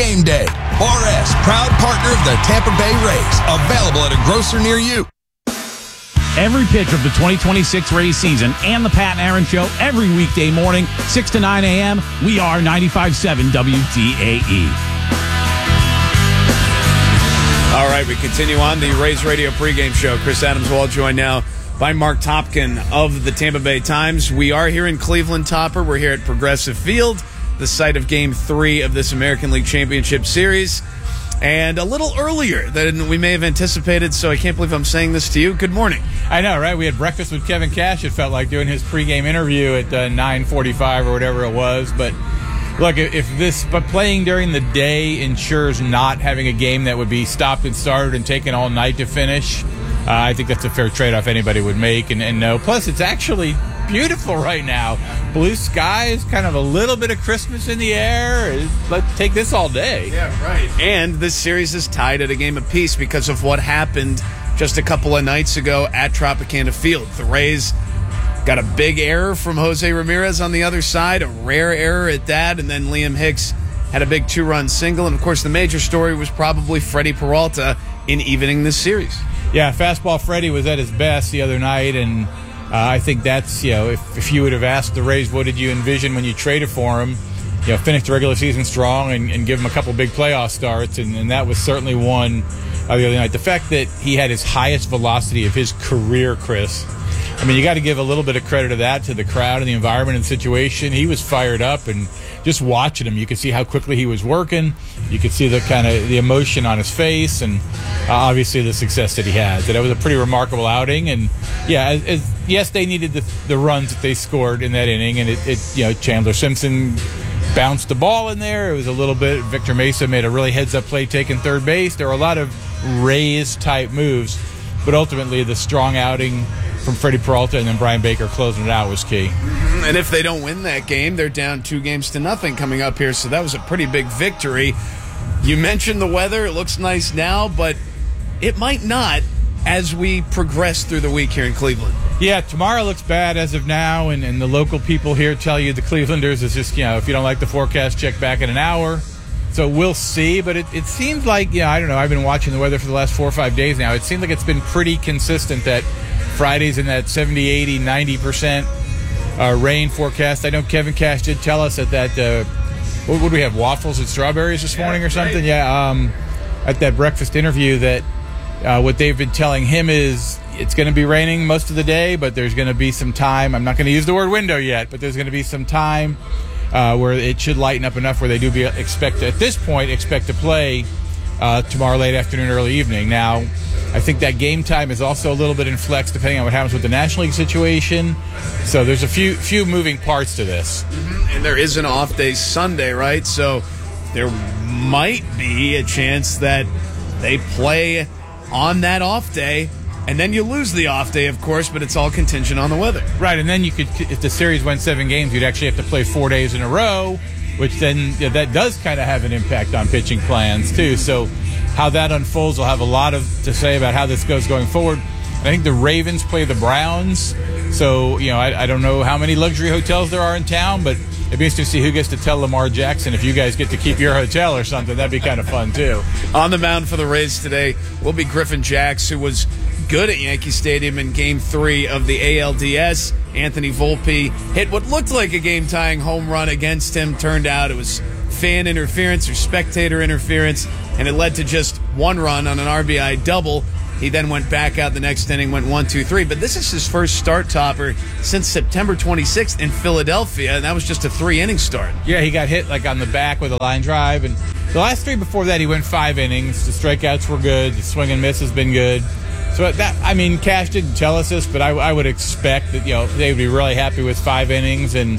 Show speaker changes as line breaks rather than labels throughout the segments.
game day. RS, proud partner of the Tampa Bay Rays. Available at a grocer near you.
Every pitch of the 2026 Rays season and the Pat and Aaron Show every weekday morning, 6 to 9 a.m. We are 95.7 WTAE.
All right, we continue on the Rays Radio pregame show. Chris Adams-Wall joined now by Mark Topkin of the Tampa Bay Times. We are here in Cleveland, Topper. We're here at Progressive Field, the site of Game 3 of this American League Championship Series. And a little earlier than we may have anticipated, so I can't believe I'm saying this to you. Good morning.
I know, right? We had breakfast with Kevin Cash, it felt like, doing his pregame interview at 9:45 or whatever it was. But look, but playing during the day ensures not having a game that would be stopped and started and taken all night to finish, I think that's a fair trade-off anybody would make. And no, plus it's actually beautiful right now. Blue skies, kind of a little bit of Christmas in the air. Let's take this all day.
Yeah, right. And this series is tied at a game apiece because of what happened just a couple of nights ago at Tropicana Field. The Rays got a big error from Jose Ramirez on the other side, a rare error at that, and then Liam Hicks had a big 2-run single. And, of course, the major story was probably Freddie Peralta in evening this series.
Yeah, fastball Freddie was at his best the other night, and I think that's, if you would have asked the Rays, what did you envision when you traded for him, finish the regular season strong and give him a couple big playoff starts, and that was certainly one the other night. The fact that he had his highest velocity of his career, Chris, I mean, you got to give a little bit of credit to that, to the crowd and the environment and situation. He was fired up, and just watching him, you could see how quickly he was working. You could see the kind of the emotion on his face, and obviously the success that he had. That it was a pretty remarkable outing, and yeah, yes, they needed the runs that they scored in that inning, and it Chandler Simpson bounced the ball in there. It was a little bit. Victor Mesa made a really heads-up play taking third base. There were a lot of Rays-type moves, but ultimately the strong outing from Freddie Peralta and then Brian Baker closing it out was key.
And if they don't win that game, they're down 2-0 coming up here, so that was a pretty big victory. You mentioned the weather. It looks nice now, but it might not as we progress through the week here in Cleveland.
Yeah, tomorrow looks bad as of now, and the local people here tell you the Clevelanders is just, if you don't like the forecast, check back in an hour. So we'll see, but it seems like, I don't know, I've been watching the weather for the last 4 or 5 days now. It seems like it's been pretty consistent that Friday's in that 70, 80, 90% rain forecast. I know Kevin Cash did tell us that what would we have, waffles and strawberries this morning or something? Right. Yeah, at that breakfast interview that what they've been telling him is it's going to be raining most of the day, but there's going to be some time. I'm not going to use the word window yet, but there's going to be some time where it should lighten up enough where they do expect to play tomorrow late afternoon, early evening. Now, I think that game time is also a little bit in flex depending on what happens with the National League situation. So there's a few moving parts to this.
Mm-hmm. And there is an off day Sunday, right? So there might be a chance that they play on that off day, and then you lose the off day, of course, but it's all contingent on the weather.
Right, and then you could, if the series went 7 games, you'd actually have to play 4 days in a row, which then that does kind of have an impact on pitching plans, too. So how that unfolds will have a lot to say about how this goes going forward. I think the Ravens play the Browns, so I don't know how many luxury hotels there are in town, but it'd be interesting to see who gets to tell Lamar Jackson if you guys get to keep your hotel or something. That'd be kind of fun, too.
On the mound for the Rays today will be Griffin Jax, who was good at Yankee Stadium in Game 3 of the ALDS. Anthony Volpe hit what looked like a game-tying home run against him. Turned out it was fan interference or spectator interference, and it led to just 1 run on an RBI double. He then went back out the next inning, went 1-2-3. But this is his first start, Topper, since September 26th in Philadelphia, and that was just a 3-inning start.
Yeah, he got hit on the back with a line drive, and the last 3 before that he went 5 innings. The strikeouts were good. The swing and miss has been good. So Cash didn't tell us this, but I would expect that they would be really happy with 5 innings and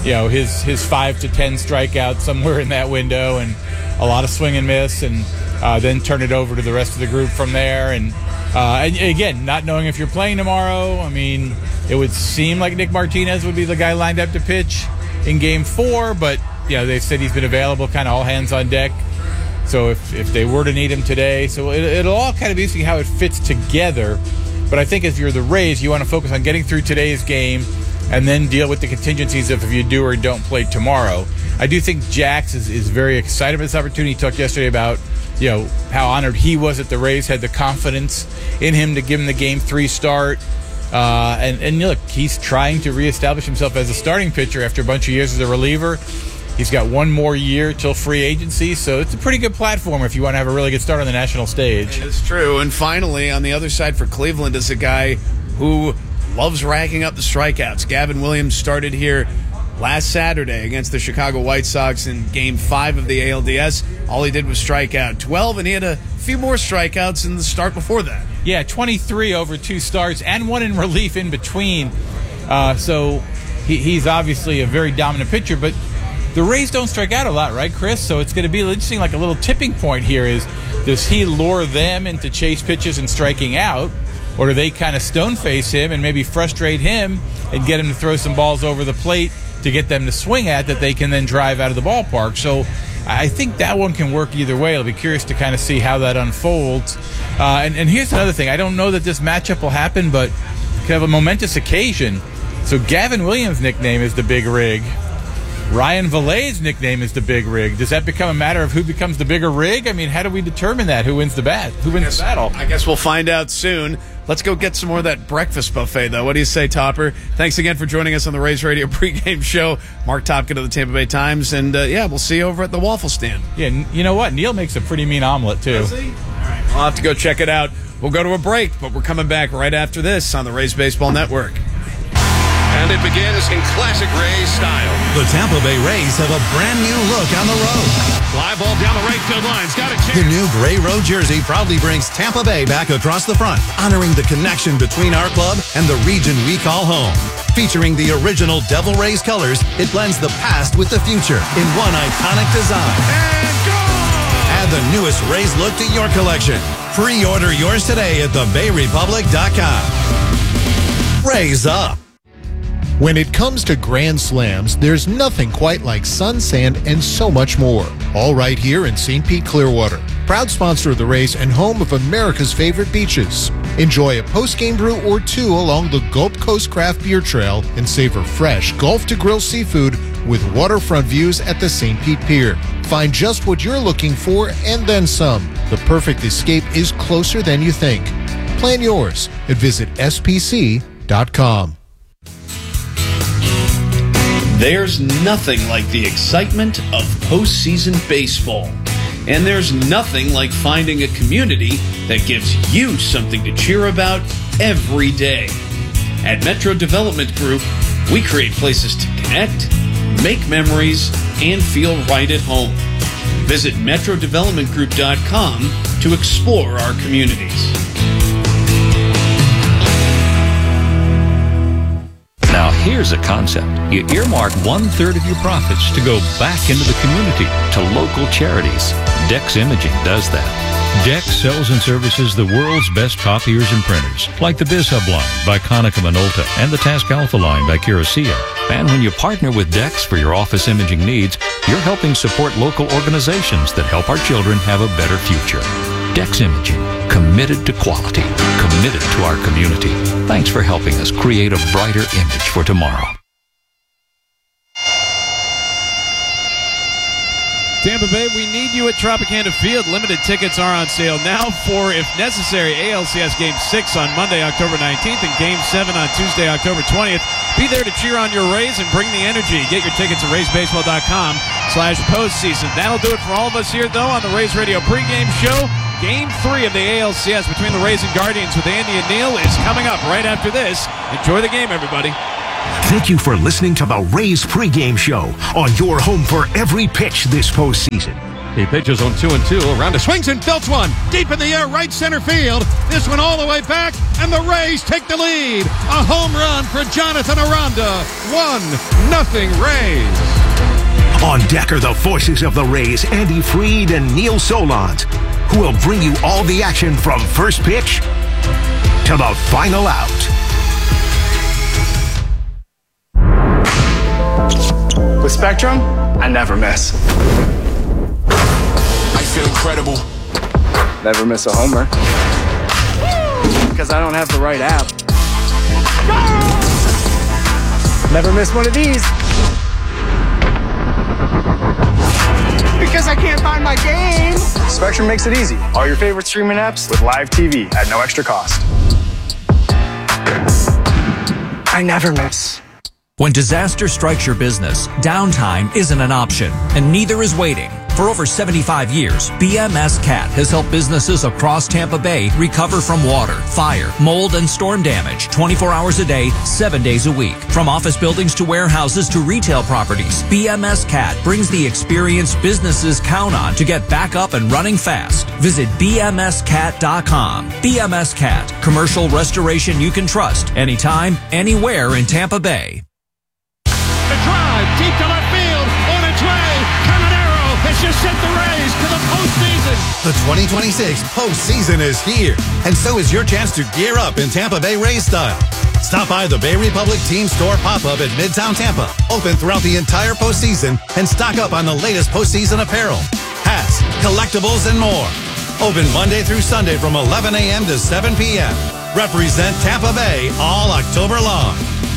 his 5 to 10 strikeouts somewhere in that window, and a lot of swing and miss, and then turn it over to the rest of the group from there. And again, not knowing if you're playing tomorrow, it would seem like Nick Martinez would be the guy lined up to pitch in Game 4, but they said he's been available, kind of all hands on deck. So if they were to need him today, so it'll all kind of be interesting how it fits together. But I think if you're the Rays, you want to focus on getting through today's game and then deal with the contingencies if you do or don't play tomorrow. I do think Jax is very excited about this opportunity. He talked yesterday about how honored he was that the Rays had the confidence in him to give him the Game 3 start. And look, he's trying to reestablish himself as a starting pitcher after a bunch of years as a reliever. He's got one more year till free agency, so it's a pretty good platform if you want to have a really good start on the national stage.
It's true. And finally, on the other side for Cleveland is a guy who loves racking up the strikeouts. Gavin Williams started here last Saturday against the Chicago White Sox in Game 5 of the ALDS. All he did was strike out 12, and he had a few more strikeouts in the start before that.
Yeah, 23 over 2 starts and one in relief in between. So he's obviously a very dominant pitcher, but the Rays don't strike out a lot, right, Chris? So it's going to be interesting, like a little tipping point here is, does he lure them into chase pitches and striking out, or do they kind of stone face him and maybe frustrate him and get him to throw some balls over the plate to get them to swing at that they can then drive out of the ballpark? So I think that one can work either way. I'll be curious to kind of see how that unfolds. And here's another thing. I don't know that this matchup will happen, but it could have a momentous occasion. So Gavin Williams' nickname is the Big Rig. Ryan Vallee's nickname is the Big Rig. Does that become a matter of who becomes the bigger rig? I mean, how do we determine that? Who wins the battle?
I guess we'll find out soon. Let's go get some more of that breakfast buffet, though. What do you say, Topper? Thanks again for joining us on the Rays Radio pregame show. Mark Topkin of the Tampa Bay Times. And, we'll see you over at the waffle stand.
Yeah, you know what? Neil makes a pretty mean omelet, too.
Does he? All right. I'll have to go check it out. We'll go to a break, but we're coming back right after this on the Rays Baseball Network.
And it begins in classic Rays style. The Tampa Bay Rays have a brand new look on the road.
Fly ball down the right field line. It's got a chance.
The new gray road jersey proudly brings Tampa Bay back across the front, honoring the connection between our club and the region we call home. Featuring the original Devil Rays colors, it blends the past with the future in one iconic design.
And go!
Add the newest Rays look to your collection. Pre-order yours today at thebayrepublic.com. Rays up.
When it comes to Grand Slams, there's nothing quite like sun, sand, and so much more. All right here in St. Pete, Clearwater. Proud sponsor of the Rays and home of America's favorite beaches. Enjoy a post-game brew or two along the Gulf Coast Craft Beer Trail and savor fresh Gulf-to-Grill seafood with waterfront views at the St. Pete Pier. Find just what you're looking for and then some. The perfect escape is closer than you think. Plan yours and visit spc.com.
There's nothing like the excitement of postseason baseball. And there's nothing like finding a community that gives you something to cheer about every day. At Metro Development Group, we create places to connect, make memories, and feel right at home. Visit metrodevelopmentgroup.com to explore our communities.
Now, here's a concept. You earmark 1/3 of your profits to go back into the community, to local charities. Dex Imaging does that. Dex sells and services the world's best copiers and printers, like the BizHub line by Konica Minolta and the Task Alpha line by Kirasia. And when you partner with Dex for your office imaging needs, you're helping support local organizations that help our children have a better future. Dex Imaging, committed to quality, committed to our community. Thanks for helping us create a brighter image for tomorrow.
Tampa Bay, we need you at Tropicana Field. Limited tickets are on sale now for, if necessary, ALCS Game 6 on Monday, October 19th, and Game 7 on Tuesday, October 20th. Be there to cheer on your Rays and bring the energy. Get your tickets at RaysBaseball.com/postseason. That'll do it for all of us here, though, on the Rays Radio pregame show. Game 3 of the ALCS between the Rays and Guardians with Andy and Neil is coming up right after this. Enjoy the game, everybody.
Thank you for listening to the Rays pregame show on your home for every pitch this postseason.
He pitches on 2-2. Around the swings and belts one. Deep in the air, right center field. This one all the way back, and the Rays take the lead. A home run for Jonathan Aranda. 1-0 Rays.
On deck are the voices of the Rays, Andy Freed and Neil Solondz, who will bring you all the action from first pitch to the final out.
With Spectrum, I never miss.
I feel incredible.
Never miss a homer. Because I don't have the right app. Never miss one of these. Because I can't find my game. Spectrum makes it easy. All your favorite streaming apps with live TV at no extra cost. I never miss.
When disaster strikes your business, downtime isn't an option, and neither is waiting. For over 75 years, BMS CAT has helped businesses across Tampa Bay recover from water, fire, mold, and storm damage 24 hours a day, 7 days a week. From office buildings to warehouses to retail properties, BMS CAT brings the experience businesses count on to get back up and running fast. Visit bmscat.com. BMS CAT, commercial restoration you can trust anytime, anywhere in Tampa Bay.
The drive deep to left field on its way. Caminero has just sent the Rays to the postseason.
The 2026 postseason is here, and so is your chance to gear up in Tampa Bay Rays style. Stop by the Bay Republic Team Store pop-up at Midtown Tampa, open throughout the entire postseason, and stock up on the latest postseason apparel, hats, collectibles, and more. Open Monday through Sunday from 11 a.m. to 7 p.m. Represent Tampa Bay all October long.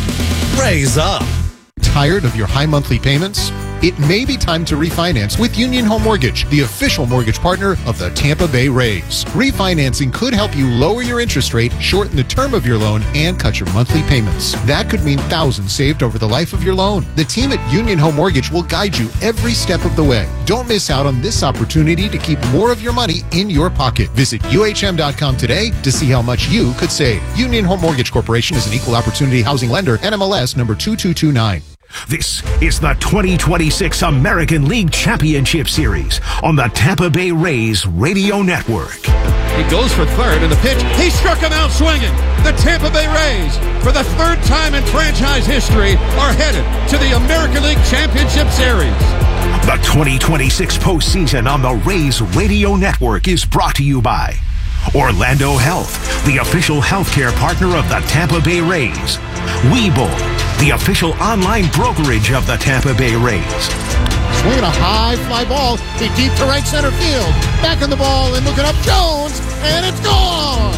Raise up.
Tired of your high monthly payments? It may be time to refinance with Union Home Mortgage, the official mortgage partner of the Tampa Bay Rays. Refinancing could help you lower your interest rate, shorten the term of your loan, and cut your monthly payments. That could mean thousands saved over the life of your loan. The team at Union Home Mortgage will guide you every step of the way. Don't miss out on this opportunity to keep more of your money in your pocket. Visit UHM.com today to see how much you could save. Union Home Mortgage Corporation is an equal opportunity housing lender, NMLS number 2229.
This is the 2026 American League Championship Series on the Tampa Bay Rays Radio Network.
He goes for third, and the pitch, he struck him out swinging. The Tampa Bay Rays, for the third time in franchise history, are headed to the American League Championship Series.
The 2026 postseason on the Rays Radio Network is brought to you by Orlando Health, the official healthcare partner of the Tampa Bay Rays. Webull, the official online brokerage of the Tampa Bay Rays.
Swinging a high fly ball, deep to right center field. Back on the ball and looking up Jones, and it's gone!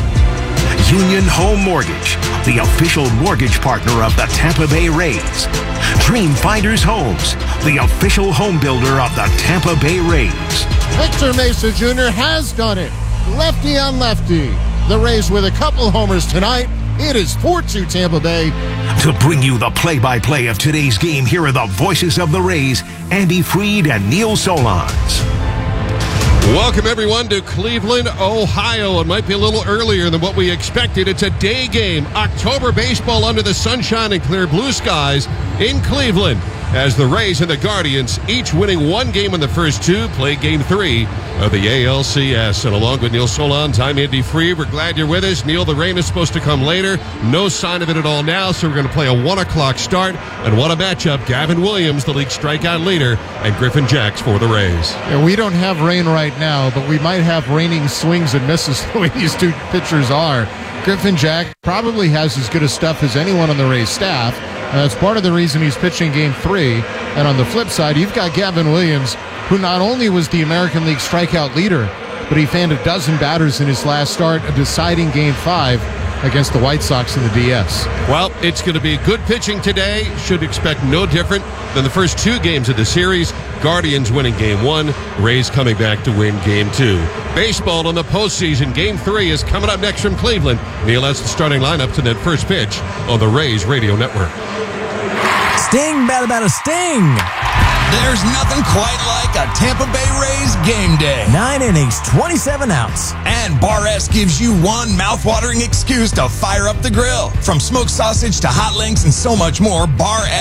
Union Home Mortgage, the official mortgage partner of the Tampa Bay Rays. Dream Finders Homes, the official home builder of the Tampa Bay Rays.
Victor Mesa Jr. has done it. Lefty on lefty. The Rays with a couple homers tonight. It is 4-2 Tampa Bay.
To bring you the play-by-play of today's game, here are the voices of the Rays, Andy Freed and Neil Solondz.
Welcome, everyone, to Cleveland, Ohio. It might be a little earlier than what we expected. It's a day game. October baseball under the sunshine and clear blue skies in Cleveland, as the Rays and the Guardians, each winning one game in the first two, play game 3 of the ALCS. And along with Neil Solondz, I'm Andy Freed. We're glad you're with us. Neil, the rain is supposed to come later. No sign of it at all now, so we're going to play a 1 o'clock start. And what a matchup. Gavin Williams, the league strikeout leader, and Griffin Jacks for the Rays.
Yeah, we don't have rain right now, but we might have raining swings and misses the way these two pitchers are. Griffin Jack probably has as good a stuff as anyone on the Rays staff. That's part of the reason he's pitching game 3. And on the flip side, you've got Gavin Williams, who not only was the American League strikeout leader, but he fanned a dozen batters in his last start, a deciding game 5 against the White Sox in the DS.
Well, it's going to be good pitching today. Should expect no different than the first 2 games of the series. Guardians winning game 1, Rays coming back to win game 2. Baseball in the postseason. Game 3 is coming up next from Cleveland. Neil has the starting lineup to that first pitch on the Rays Radio Network.
Sting, bada sting. There's nothing quite like a Tampa Bay Rays game day. 9 innings, 27 outs. And Bar S gives you one mouth-watering excuse to fire up the grill. From smoked sausage to hot links and so much more, Bar